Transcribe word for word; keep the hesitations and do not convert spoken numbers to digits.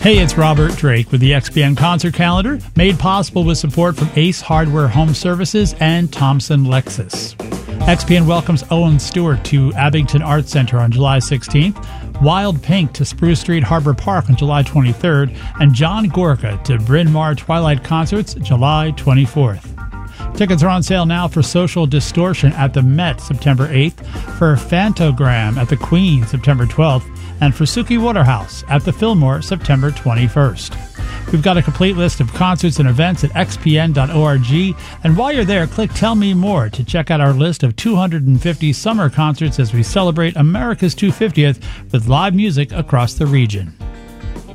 Hey, it's Robert Drake with the X P N Concert Calendar, made possible with support from Ace Hardware Home Services and Thompson Lexus. X P N welcomes Owen Stewart to Abington Arts Center on July sixteenth, Wild Pink to Spruce Street Harbor Park on July twenty-third, and John Gorka to Bryn Mawr Twilight Concerts July twenty-fourth. Tickets are on sale now for Social Distortion at the Met September eighth, for Phantogram at the Queen September twelfth, and for Suki Waterhouse at the Fillmore September twenty-first. We've got a complete list of concerts and events at x p n dot org, and while you're there, click Tell Me More to check out our list of two hundred fifty summer concerts as we celebrate America's two hundred fiftieth with live music across the region.